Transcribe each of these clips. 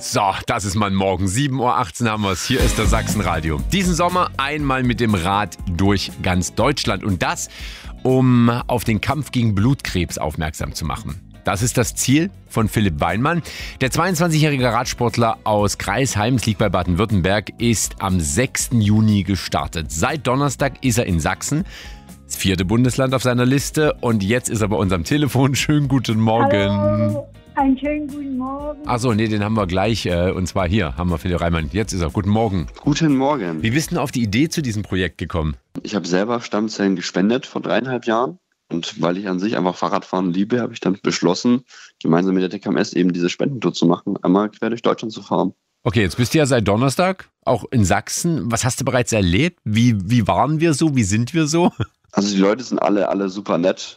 So, das ist mein Morgen. 7.18 Uhr haben wir es. Hier ist das Sachsenradio. Diesen Sommer einmal mit dem Rad durch ganz Deutschland. Und das, um auf den Kampf gegen Blutkrebs aufmerksam zu machen. Das ist das Ziel von Philipp Weinmann. Der 22-jährige Radsportler aus Kreisheim, es liegt bei Baden-Württemberg, ist am 6. Juni gestartet. Seit Donnerstag ist er in Sachsen. Das 4. Bundesland auf seiner Liste. Und jetzt ist er bei uns am Telefon. Schönen guten Morgen. Hallo, einen schönen guten Morgen. Achso, nee, den haben wir gleich. Und zwar hier haben wir Philipp Weinmann. Jetzt ist er. Guten Morgen. Guten Morgen. Wie bist du auf die Idee zu diesem Projekt gekommen? Ich habe selber Stammzellen gespendet vor 3,5 Jahren. Und weil ich an sich einfach Fahrradfahren liebe, habe ich dann beschlossen, gemeinsam mit der DKMS eben diese Spendentour zu machen, einmal quer durch Deutschland zu fahren. Okay, jetzt bist du ja seit Donnerstag auch in Sachsen. Was hast du bereits erlebt? Wie waren wir so? Wie sind wir so? Also die Leute sind alle super nett.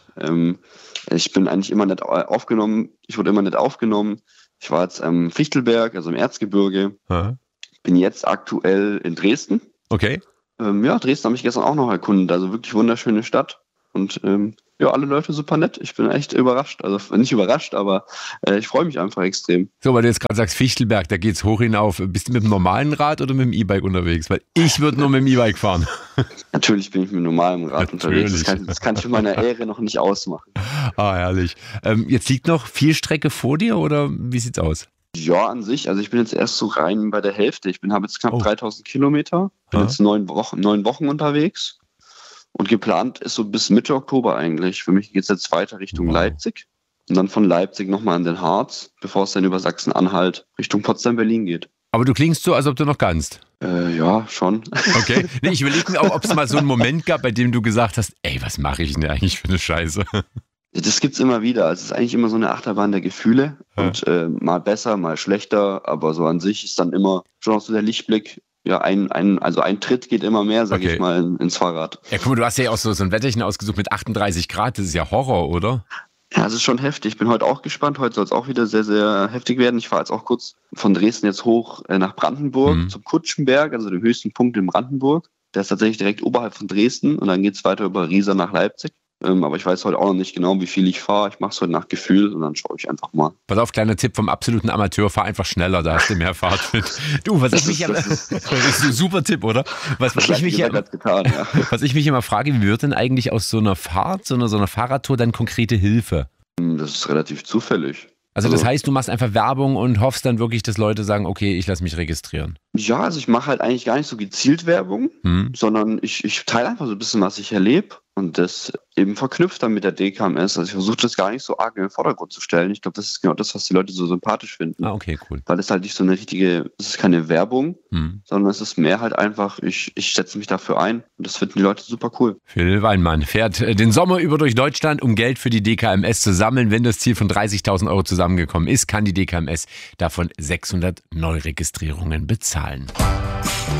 Ich bin eigentlich immer nett aufgenommen. Ich wurde immer nett aufgenommen. Ich war jetzt am Fichtelberg, also im Erzgebirge. Aha. Bin jetzt aktuell in Dresden. Okay. Dresden habe ich gestern auch noch erkundet. Also wirklich wunderschöne Stadt. Und alle Leute super nett. Ich bin echt überrascht. Also nicht überrascht, aber ich freue mich einfach extrem. So, weil du jetzt gerade sagst, Fichtelberg, da geht's hoch hinauf. Bist du mit dem normalen Rad oder mit dem E-Bike unterwegs? Weil ich würde nur mit dem E-Bike fahren. Natürlich bin ich mit normalem Rad Natürlich. unterwegs. Das kann ich mit meiner Ehre noch nicht ausmachen. Ah, herrlich. Jetzt liegt noch viel Strecke vor dir oder wie sieht's aus? Ja, an sich. Also ich bin jetzt erst so rein bei der Hälfte. Ich habe jetzt knapp 3000 Kilometer. Bin jetzt 9 Wochen unterwegs. Und geplant ist so bis Mitte Oktober eigentlich. Für mich geht es jetzt weiter Richtung Leipzig. Und dann von Leipzig nochmal an den Harz, bevor es dann über Sachsen-Anhalt Richtung Potsdam-Berlin geht. Aber du klingst so, als ob du noch kannst. Ja, schon. Okay. Nee, ich überlege mir auch, ob es mal so einen Moment gab, bei dem du gesagt hast, ey, was mache ich denn eigentlich für eine Scheiße? Das gibt's immer wieder. Es ist eigentlich immer so eine Achterbahn der Gefühle. Ja. Und mal besser, mal schlechter. Aber so an sich ist dann immer schon auch so der Lichtblick. Ja, ein Tritt geht immer mehr, sag ich mal, ins Fahrrad. Ja, guck mal, du hast ja auch so ein Wetterchen ausgesucht mit 38 Grad. Das ist ja Horror, oder? Ja, es ist schon heftig. Ich bin heute auch gespannt. Heute soll es auch wieder sehr, sehr heftig werden. Ich fahre jetzt auch kurz von Dresden jetzt hoch nach Brandenburg zum Kutschenberg, also dem höchsten Punkt in Brandenburg. Der ist tatsächlich direkt oberhalb von Dresden und dann geht's weiter über Riesa nach Leipzig. Aber ich weiß heute auch noch nicht genau, wie viel ich fahre. Ich mache es heute nach Gefühl und dann schaue ich einfach mal. Pass auf, kleiner Tipp vom absoluten Amateur, fahr einfach schneller, da hast du mehr Fahrt mit. Du, das ist ein super Tipp, oder? Was ich mich immer frage, wie wird denn eigentlich aus so einer Fahrt, so einer Fahrradtour dann konkrete Hilfe? Das ist relativ zufällig. Also das heißt, du machst einfach Werbung und hoffst dann wirklich, dass Leute sagen, okay, ich lasse mich registrieren. Ja, also ich mache halt eigentlich gar nicht so gezielt Werbung, sondern ich teile einfach so ein bisschen, was ich erlebe und das eben verknüpft dann mit der DKMS. Also ich versuche das gar nicht so arg in den Vordergrund zu stellen. Ich glaube, das ist genau das, was die Leute so sympathisch finden. Ah, okay, cool. Weil es halt nicht so eine richtige, es ist keine Werbung, sondern es ist mehr halt einfach, ich setze mich dafür ein und das finden die Leute super cool. Phil Weinmann fährt den Sommer über durch Deutschland, um Geld für die DKMS zu sammeln. Wenn das Ziel von 30.000 Euro zusammengekommen ist, kann die DKMS davon 600 Neuregistrierungen bezahlen.